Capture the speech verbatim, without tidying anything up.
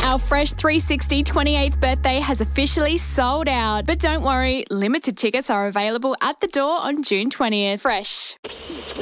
Our Fresh three sixty twenty-eighth birthday has officially sold out. But don't worry, limited tickets are available at the door on June twentieth. Fresh.